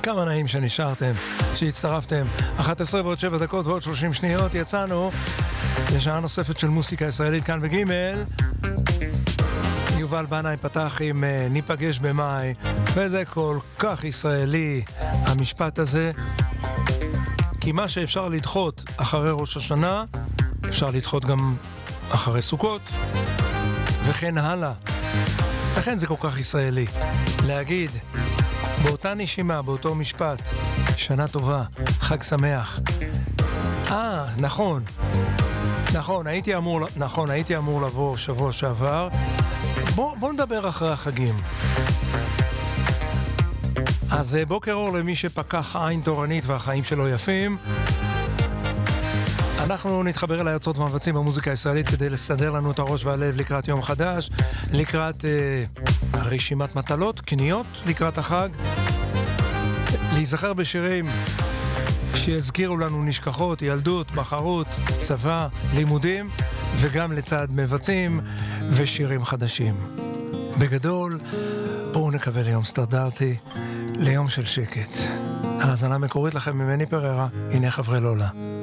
כמה נעים שנשארתם, שהצטרפתם. 11 ועוד 7 דקות ועוד 30 שניות יצאנו לשעה נוספת של מוסיקה ישראלית כאן בגימל. יובל בנאי פתח עם ניפגש במאי, וזה כל כך ישראלי המשפט הזה, כי מה שאפשר לדחות אחרי ראש השנה אפשר לדחות גם אחרי סוכות וכן הלאה. לכן זה כל כך ישראלי להגיד באותה נשימה, באותו משפט, שנה טובה, חג שמח. נכון, הייתי אמור לבוא שבוע שעבר. בוא נדבר אחרי החגים. אז בוקר אור למי שפקח עין תורנית והחיים שלו יפים. אנחנו נתחבר אל היוצרות ומבצעים במוזיקה הישראלית כדי לסדר לנו את הראש והלב לקראת יום חדש, לקראת רשימת מטלות, קניות לקראת החג, להיזכר בשירים שיזכירו לנו נשכחות, ילדות, בחרות, צבא, לימודים, וגם לצד מבצעים ושירים חדשים. בגדול, בואו נקווה ליום סטנדרטי, ליום של שקט. האזנה מקורית לכם ממני פררה, הנה חברי לולה.